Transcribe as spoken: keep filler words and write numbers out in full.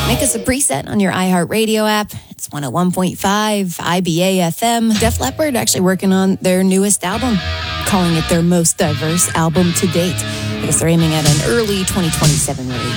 Make us a preset on your iHeartRadio app. It's one oh one point five I B A F M. Def Leppard actually working on their newest album, calling it their most diverse album to date. I guess they're aiming at an early twenty twenty-seven release.